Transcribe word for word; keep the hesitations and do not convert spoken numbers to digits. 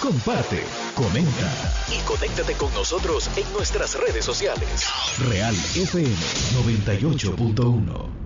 comparte, comenta y conéctate con nosotros en nuestras redes sociales. Real F M noventa y ocho punto uno.